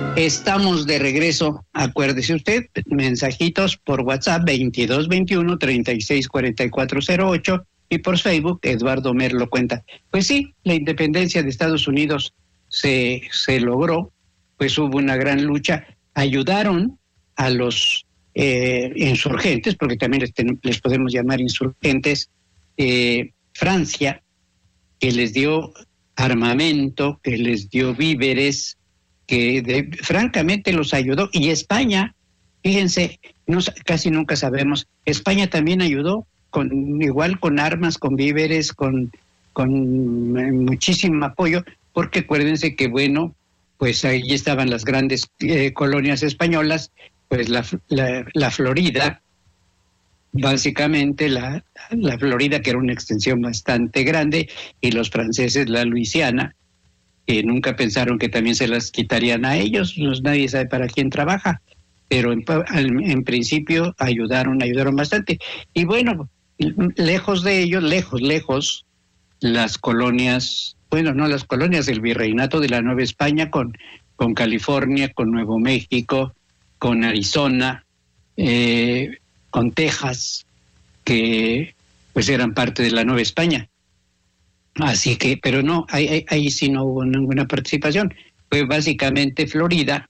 Estamos de regreso. Acuérdese usted, mensajitos por WhatsApp 2221-364408 y por Facebook Eduardo Merlo Cuenta. Pues sí, la independencia de Estados Unidos se logró, pues hubo una gran lucha. Ayudaron a los insurgentes, porque también les podemos llamar insurgentes, Francia, que les dio armamento, que les dio víveres, que francamente los ayudó. Y España, fíjense, casi nunca sabemos, España también ayudó, igual con armas, con víveres, con muchísimo apoyo, porque acuérdense que, bueno, pues ahí estaban las grandes colonias españolas, pues la Florida, básicamente la Florida, que era una extensión bastante grande, y los franceses la Luisiana, que nunca pensaron que también se las quitarían a ellos. Pues nadie sabe para quién trabaja, pero en principio ayudaron bastante. Y bueno, lejos de ellos, lejos, las colonias, bueno, no las colonias, el virreinato de la Nueva España con California, con Nuevo México, con Arizona, con Texas, que pues eran parte de la Nueva España. Así que, pero no, ahí sí no hubo ninguna participación. Fue básicamente Florida,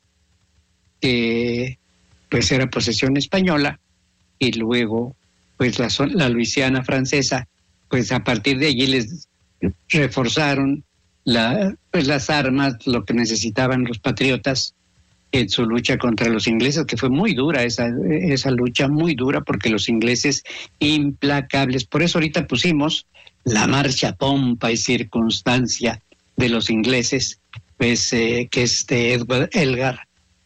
que pues era posesión española, y luego pues la Luisiana francesa, pues a partir de allí les reforzaron las armas, lo que necesitaban los patriotas en su lucha contra los ingleses, que fue muy dura esa lucha, muy dura, porque los ingleses implacables. Por eso ahorita pusimos la marcha, pompa y circunstancia de los ingleses, pues que es de Edward Elgar,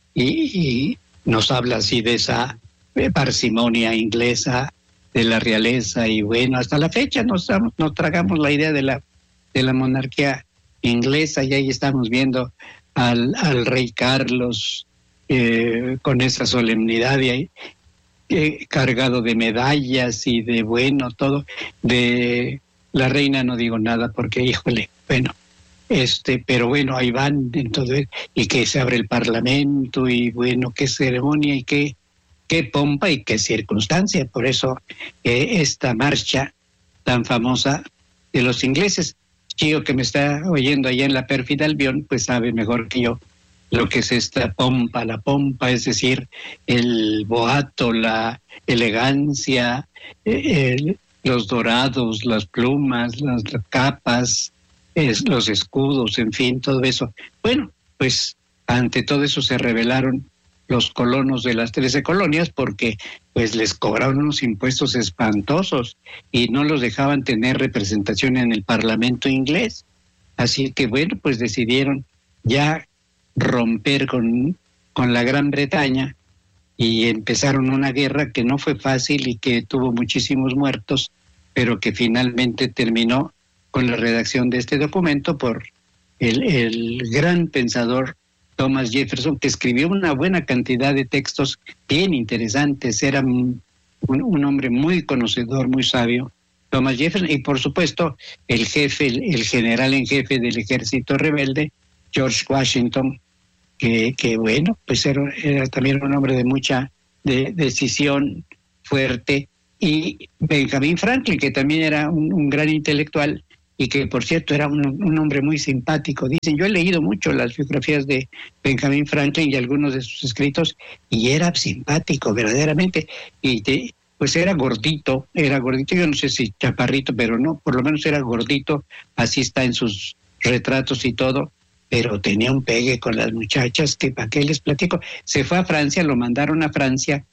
y nos habla así de esa parsimonia inglesa, de la realeza, y bueno, hasta la fecha nos tragamos la idea de la monarquía inglesa, y ahí estamos viendo al rey Carlos con esa solemnidad y ahí, cargado de medallas y de bueno, todo. De la reina no digo nada porque, híjole, bueno, pero bueno, ahí van en todo, y que se abre el parlamento, y bueno, qué ceremonia y qué pompa y qué circunstancia. Por eso esta marcha tan famosa de los ingleses. Chío, que me está oyendo allá en la pérfida Albión, pues sabe mejor que yo lo que es esta pompa. La pompa, es decir, el boato, la elegancia, los dorados, las plumas, las capas, los escudos, en fin, todo eso. Bueno, pues ante todo eso se rebelaron los colonos de las 13 colonias, porque pues les cobraron unos impuestos espantosos y no los dejaban tener representación en el Parlamento inglés. Así que bueno, pues decidieron ya romper con la Gran Bretaña, y empezaron una guerra que no fue fácil y que tuvo muchísimos muertos, pero que finalmente terminó con la redacción de este documento por el gran pensador Thomas Jefferson, que escribió una buena cantidad de textos bien interesantes. Era un hombre muy conocedor, muy sabio, Thomas Jefferson, y por supuesto el general en jefe del ejército rebelde, George Washington, que bueno, pues era también un hombre de mucha decisión fuerte, y Benjamin Franklin, que también era un gran intelectual, y que por cierto era un hombre muy simpático. Dicen, yo he leído mucho las biografías de Benjamin Franklin y algunos de sus escritos, y era simpático verdaderamente, y pues era gordito, yo no sé si chaparrito, pero no, por lo menos era gordito, así está en sus retratos y todo, pero tenía un pegue con las muchachas, que para qué les platico. Se fue a Francia, lo mandaron a Francia,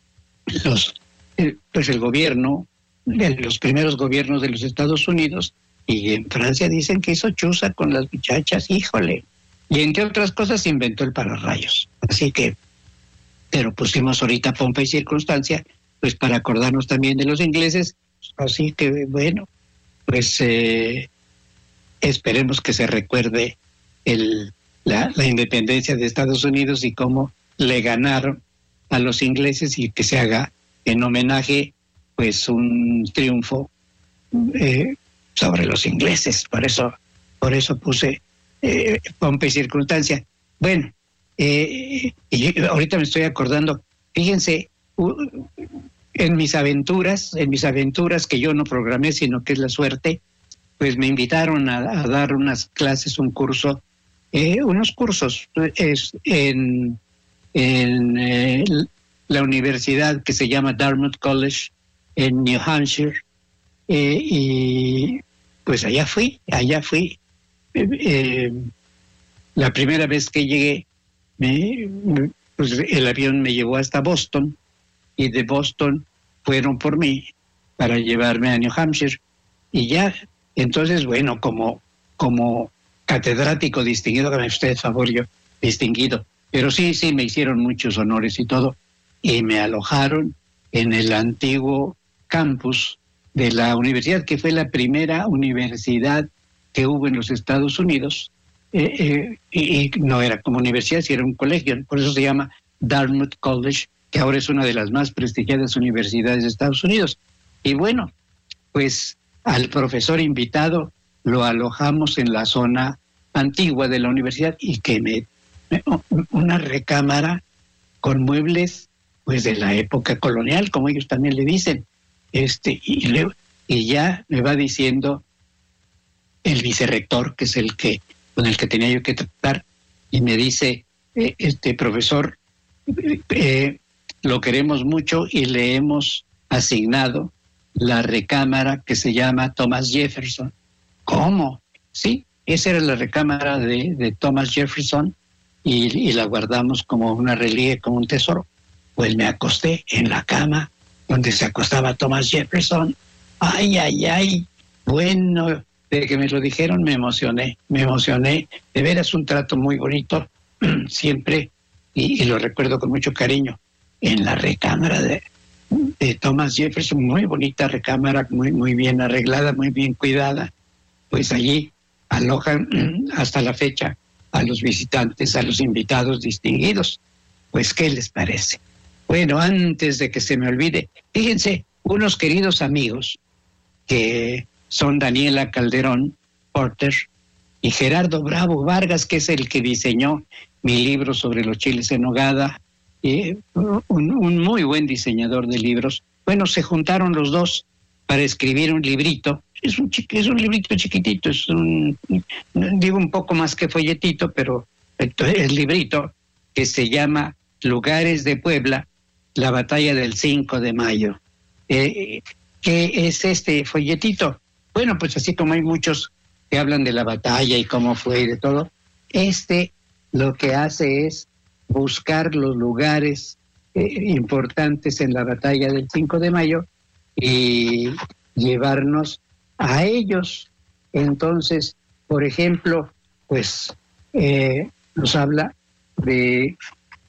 pues el gobierno, los primeros gobiernos de los Estados Unidos, y en Francia dicen que hizo chuza con las muchachas, híjole. Y entre otras cosas inventó el pararrayos. Así que, pero pusimos ahorita pompa y circunstancia, pues para acordarnos también de los ingleses. Así que bueno, pues esperemos que se recuerde la independencia de Estados Unidos y cómo le ganaron a los ingleses, y que se haga en homenaje pues un triunfo sobre los ingleses. Por eso puse pompa y circunstancia. Bueno, Y ahorita me estoy acordando, fíjense, en mis aventuras que yo no programé, sino que es la suerte, pues me invitaron a dar unas clases, unos cursos en la universidad que se llama Dartmouth College en New Hampshire, y pues allá fui. La primera vez que llegué, pues el avión me llevó hasta Boston, y de Boston fueron por mí para llevarme a New Hampshire, y ya, entonces, bueno, como catedrático distinguido, que me usted favor, yo distinguido, pero sí, me hicieron muchos honores y todo, y me alojaron en el antiguo campus de la universidad, que fue la primera universidad que hubo en los Estados Unidos, y no era como universidad, sino era un colegio, por eso se llama Dartmouth College, que ahora es una de las más prestigiadas universidades de Estados Unidos. Y bueno, pues al profesor invitado lo alojamos en la zona antigua de la universidad, y que una recámara con muebles pues de la época colonial, como ellos también le dicen, y ya me va diciendo el vicerrector, que es con el que tenía yo que tratar, y me dice, profesor, lo queremos mucho y le hemos asignado la recámara que se llama Thomas Jefferson. ¿Cómo? Sí, esa era la recámara de Thomas Jefferson, y la guardamos como una reliquia, como un tesoro. Pues me acosté en la cama donde se acostaba Thomas Jefferson. Ay. Bueno, de que me lo dijeron me emocioné. De veras, un trato muy bonito siempre, y lo recuerdo con mucho cariño. En la recámara de Thomas Jefferson, muy bonita recámara, muy bien arreglada, muy bien cuidada. Pues allí alojan hasta la fecha a los visitantes, a los invitados distinguidos. Pues, ¿qué les parece? Bueno, antes de que se me olvide, fíjense, unos queridos amigos que son Daniela Calderón Porter y Gerardo Bravo Vargas, que es el que diseñó mi libro sobre los chiles en nogada, un muy buen diseñador de libros. Bueno, se juntaron los dos para escribir un librito. Es un librito chiquitito, digo un poco más que folletito, pero el librito que se llama Lugares de Puebla, la batalla del 5 de mayo. ¿Qué es este folletito? Bueno, pues así como hay muchos que hablan de la batalla y cómo fue y de todo, lo que hace es buscar los lugares importantes en la batalla del 5 de mayo y llevarnos a ellos. Entonces, por ejemplo, pues nos habla de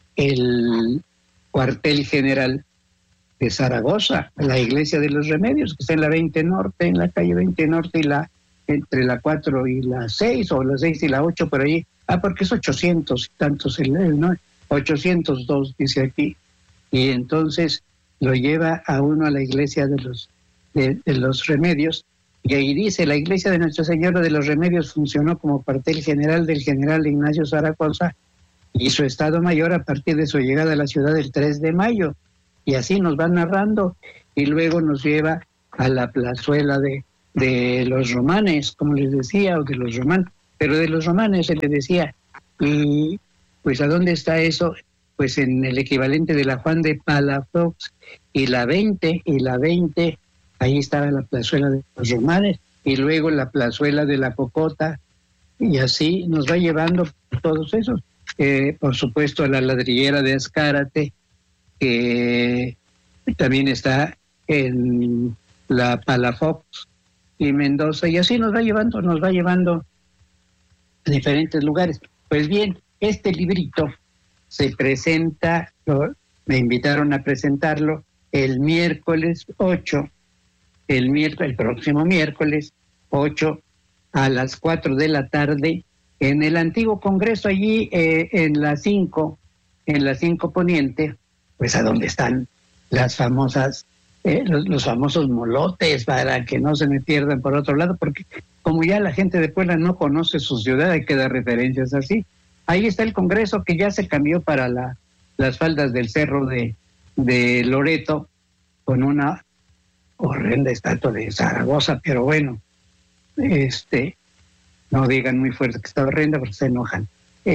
el cuartel general de Zaragoza, la iglesia de los Remedios, que está en la 20 Norte, en la calle 20 Norte, y entre la 4 y la 6, o la 6 y la 8, por ahí. Porque es 800 y tantos, ¿no? 802, dice aquí. Y entonces lo lleva a uno a la iglesia de los Remedios, y ahí dice: la iglesia de Nuestra Señora de los Remedios funcionó como cuartel general del general Ignacio Zaragoza y su Estado Mayor a partir de su llegada a la ciudad del 3 de mayo. Y así nos va narrando, y luego nos lleva a la plazuela de los romanes, como les decía, o de los romanos, pero de los romanes se les decía. Y pues, ¿a dónde está eso? Pues en el equivalente de la Juan de Palafox y la 20, ahí estaba la plazuela de los romanes, y luego la plazuela de la Cocota, y así nos va llevando todos esos. Por supuesto, a la ladrillera de Azcárate, que también está en la Palafox y Mendoza, y así nos va llevando a diferentes lugares. Pues bien, este librito se presenta, me invitaron a presentarlo el miércoles 8, el próximo miércoles 8 a las 4 de la tarde en el antiguo Congreso, allí en la 5 Poniente, pues a donde están las famosas, los famosos molotes, para que no se me pierdan por otro lado, porque como ya la gente de Puebla no conoce su ciudad, hay que dar referencias así. ahí está el Congreso, que ya se cambió para las faldas del cerro de Loreto, con una horrenda estatua de Zaragoza, pero bueno, no digan muy fuerte que está horrenda porque se enojan.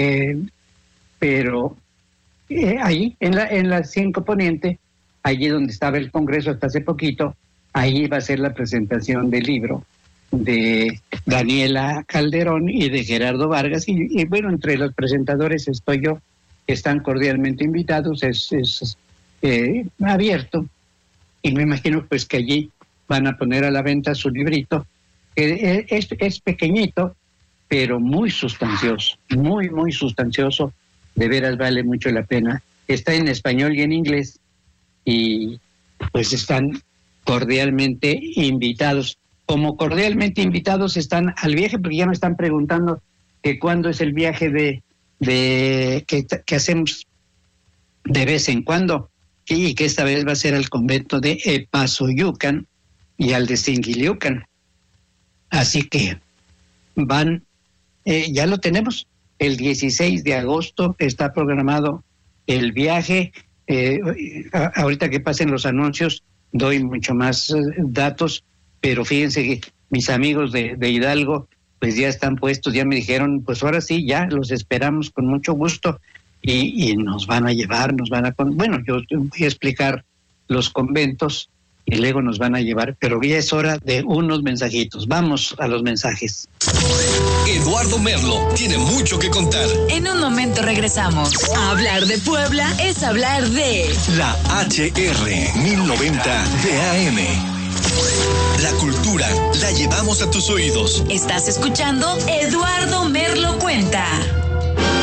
Pero ahí, en la 5 Poniente, allí donde estaba el Congreso hasta hace poquito, ahí va a ser la presentación del libro de Daniela Calderón y de Gerardo Vargas, y bueno, entre los presentadores estoy yo, que están cordialmente invitados, es abierto, y me imagino pues que allí van a poner a la venta su librito, que es pequeñito, pero muy sustancioso, muy, muy sustancioso, de veras vale mucho la pena. Está en español y en inglés, y pues están cordialmente invitados. Como cordialmente invitados están al viaje, porque ya me están preguntando que cuándo es el viaje que hacemos de vez en cuando, y que esta vez va a ser al convento de Epazoyucan y al de Singiliucan. Así que van, ya lo tenemos, el 16 de agosto está programado el viaje. Ahorita que pasen los anuncios doy mucho más datos, pero fíjense que mis amigos de Hidalgo pues ya están puestos, ya me dijeron, pues ahora sí, ya los esperamos con mucho gusto, y nos van a llevar, bueno, yo voy a explicar los conventos y luego nos van a llevar, pero ya es hora de unos mensajitos. Vamos a los mensajes. Eduardo Merlo tiene mucho que contar. En un momento regresamos. Hablar de Puebla es hablar de La HR 1090 de AM. La cultura la llevamos a tus oídos. Estás escuchando Eduardo Merlo Cuenta.